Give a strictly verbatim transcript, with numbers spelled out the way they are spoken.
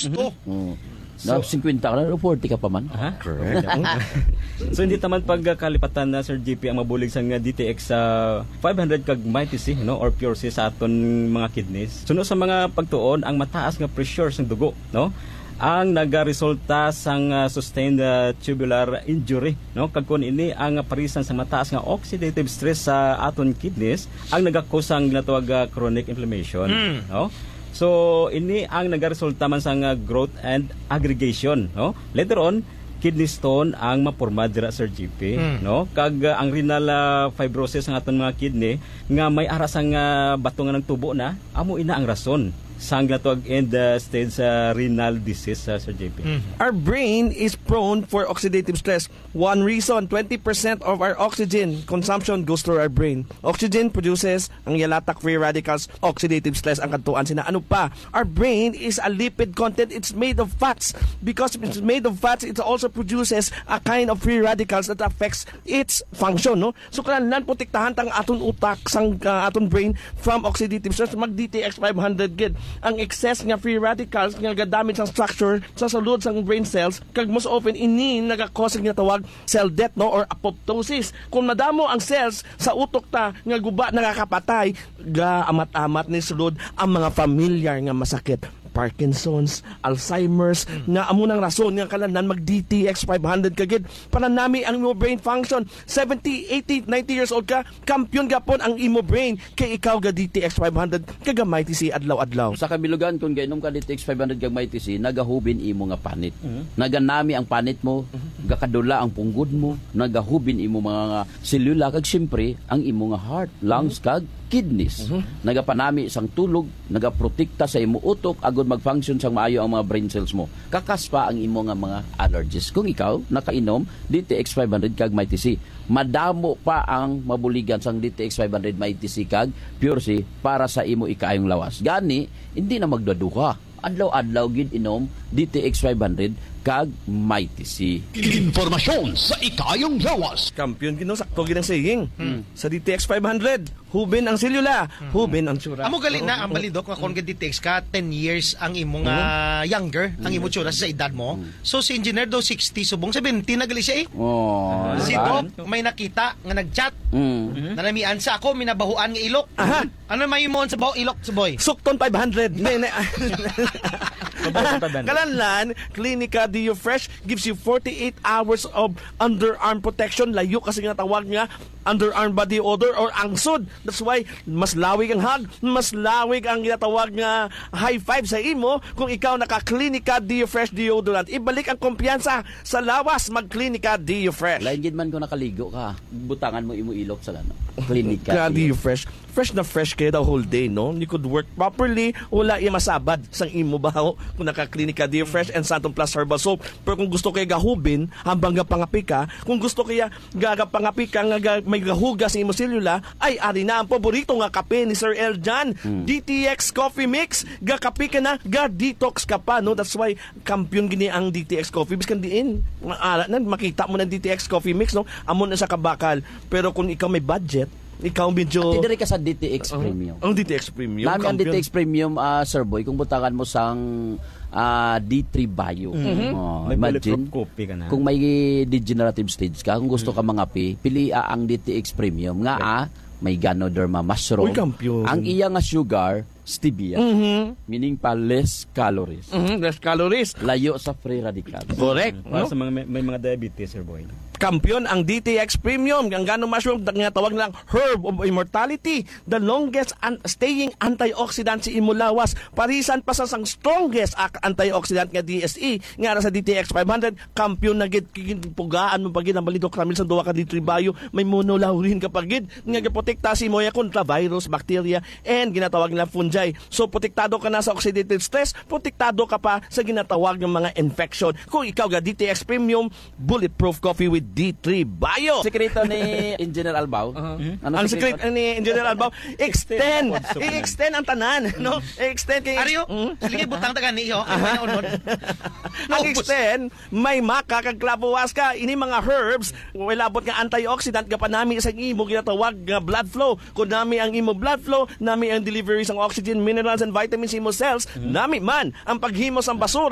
gusto. Oh. Na so, fifty ka na, forty ka pa man. Aha. Correct. So hindi taman pagkalipatan na Sir J P ang mabulig sa D T X sa uh, five hundred kag Mighty C, no, or Pure C sa aton mga kidneys. Suno sa mga pagtuon ang mataas nga pressure sa dugo, no, ang nagaresulta sang uh, sustained uh, tubular injury, no, kag kun ini ang parisan sa mataas nga oxidative stress sa aton kidneys ang nagakusang ginatawag uh, chronic inflammation, mm. no. So ini ang nagaresulta man sa uh, growth and aggregation, no. Later on kidney stone ang maporma dira Sir G P, mm. no, kag uh, ang renal uh, fibrosis ng aton mga kidney nga may aras ang uh, bato nga ng tubo na amo ina ang rason sang ginatawag end uh, stage uh, renal disease, uh, Sir J P. Mm. Our brain is prone for oxidative stress. One reason, twenty percent of our oxygen consumption goes through our brain. Oxygen produces ang yalatak free radicals, oxidative stress ang kantuan sina. Ano pa? Our brain is a lipid content. It's made of fats. Because it's made of fats, it also produces a kind of free radicals that affects its function, no? So kailangan protektahan tang aton utak sang uh, aton brain from oxidative stress. Mag D T X five hundred gid. Ang excess nga free radicals nga gadamage ang structure sa sulod sang brain cells kag most often ini nagakause nga tawag cell death, no, or apoptosis. Kung madamo ang cells sa utok ta nga guba nakakapatay, ga amat-amat ni sulod ang mga familiar nga masakit. Parkinson's, Alzheimer's, mm. nga amo nang rason nga kalanan mag D T X five hundred kagid para nami ang imo brain function. seventy, eighty, ninety years old ka, kampiyon gapon ang imo brain kay ikaw ga D T X five hundred kagamay ti si adlaw-adlaw. Sa kabilugan kung gainom ka D T X five hundred kagamay ti si nagahubin imo nga panit. Mm-hmm. Naganami ang panit mo, mm-hmm. gakadula ang punggod mo, nagahubin imo mga selula kag syempre ang imo nga heart, lungs kag kidneys. Mm-hmm. Nagapanami sang tulog, nagaprotekta sa imo utok agud mag-function sang maayo ang mga brain cells mo. Kakas pa ang imo nga mga allergies. Kung ikaw nakainom D T X five hundred kag Mighty C, madamo pa ang mabuligan sang D T X five hundred Mighty C kag Pure C para sa imo ikaayong lawas. Gani, hindi na magdaduha. Adlaw-adlaw gid inom D T X five hundred kag Mighty C. Informasyon sa ikayong lawas. Kampiyon gino sakto gid ang saying. Hmm. Sa D T X five hundred, hubin ang selula, hmm. hubin ang tsura. Amo gali na ang balidok nga kon D T X ka ten years ang imong uh, younger, ang imo tsura sa edad mo. So si engineer do sixty subong seventy na gali siya eh. Oh, si Doc may nakita nga nagchat. Mm. Nanamian sa ako minabahuan nga ilok. Aha. Ano may imon sa baho ilok sa boy? Sukton five hundred. Kalanlan, Clinica Dio Fresh gives you forty-eight hours of underarm protection. Layo kasi nga tawag nga underarm body odor or angsod. That's why mas lawig ang hug, mas lawig ang ginatawag nga high five sa imo kung ikaw naka-Clinica Dio Fresh deodorant. Ibalik ang kumpiyansa sa lawas, mag-Clinica Dio Fresh. Lain gid man kung nakaligo ka, butangan mo imo ilok sa lano. Clinica Dio Fresh. Fresh na fresh kayo the whole day, no? You could work properly, wala iya masabad sang imo baho kung naka-Clinica Dio Fresh and Santon Plus Herbal Soap. Pero kung gusto kayo gahubin, hambang gapangapi ka, kung gusto kaya gagapangapi ka nga ga, may gahuga sa imo selula, ay ari na ang paborito nga kape ni Sir Eljan. Hmm. D T X Coffee Mix, gakapi ka na, ga-detox ka pa, no? That's why kampiyon gini ang D T X Coffee Mix. Kandiin, maala na, makita mo ng D T X Coffee Mix, no? Amon na sa kabakal. Pero kung ikaw may budget, ikaw medyo... At tidiri ka sa D T X Premium. Ang D T X Premium. Nami ang D T X Premium, uh, Sir Boy, kung butangan mo sang uh, D three Bio. Mm-hmm. Oh, may imagine, copy ka na. Kung may degenerative stage ka, kung gusto mm-hmm. ka mangapi, pili uh, ang D T X Premium. Nga okay. ah, may Ganoderma mushroom. Uy, kampiyon. Ang iya nga sugar, stevia. Mm-hmm. Meaning pa less calories. Mm-hmm. Less calories. Layo sa free radicals. Correct. Para no? sa mga may, may mga diabetes, Sir Boy. Kampiyon ang D T X Premium. Ang gano'ng mushroom, nga tawag lang herb of immortality. The longest an- staying antioxidant si imulawas. Parisan pa sa sang strongest antioxidant nga D S E. Nga sa D T X five hundred, kampiyon na gid pugaan mo pagid ang balidok ramil sa duwa ka D three Bio. May monolaurin ka pagid. Nga giprotekta si moya kontra virus, bacteria, and ginatawag na fungi. So protektado ka na sa oxidative stress, protektado ka pa sa ginatawag ng mga infection. Kung ikaw ga D T X Premium, bulletproof coffee with D three Bio. Sekreto ni Engineer Albao. Uh-huh. Ano ang sekreto ni Engineer Albao? Extend. I-extend ang tanan, no? I-extend kay Aryo. Mm? Sige butang taga ni iyo. Ang extend may maka kag klabuwas ka ini mga herbs, walabot nga antioxidant ka panami sa imo ginatawag nga blood flow. Kung nami ang imo blood flow, nami ang delivery sang oxygen, minerals and vitamins sa imo cells, mm-hmm. nami man ang paghimos ang basura